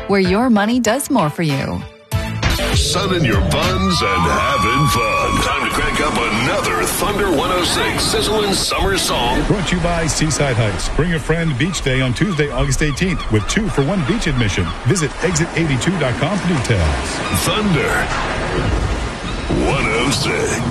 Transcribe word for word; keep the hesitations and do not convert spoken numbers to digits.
where your money does more for you. Sunning your buns and having fun. Time to crank up another Thunder one oh six sizzling summer song. Brought to you by Seaside Heights. Bring a friend beach day on Tuesday, August eighteenth with two for one beach admission. Visit exit eighty-two dot com for details. Thunder one oh six.